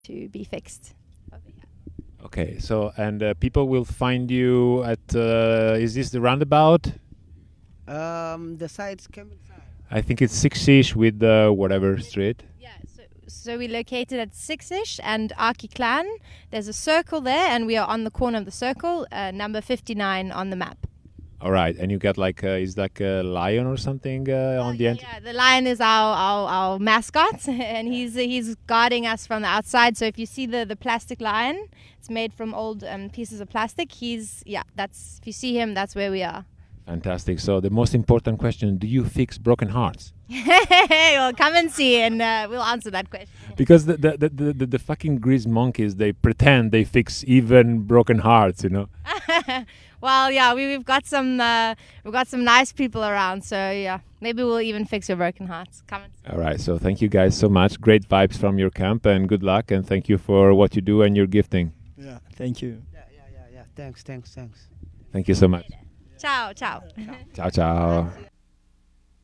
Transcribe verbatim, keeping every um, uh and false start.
to be fixed. Okay, so and uh, people will find you at uh, is this the roundabout? Um, the sides come inside. I think it's six-ish with uh, whatever street. Yeah, so, so we're located at Six-ish and Arky Clan. There's a circle there, and we are on the corner of the circle, uh, number fifty-nine on the map. All right, and you got like uh, is like a lion or something uh, on Oh, the yeah, end. yeah, the lion is our, our, our mascot, and he's he's guarding us from the outside. So if you see the, the plastic lion, it's made from old um, pieces of plastic. He's yeah, that's if you see him, that's where we are. Fantastic. So the most important question: do you fix broken hearts? Well, come and see, and uh, we'll answer that question. Because the the, the, the, the the fucking grease monkeys, they pretend they fix even broken hearts, you know. Well, yeah, we, we've got some uh, we've got some nice people around, so yeah, maybe we'll even fix your broken hearts. Come and see. All right. So thank you guys so much. Great vibes from your camp, and good luck. And thank you for what you do and your gifting. Yeah, thank you. Yeah, yeah, yeah, yeah. Thanks, thanks, thanks. Thank you so much. Ciao, ciao. Ciao, ciao.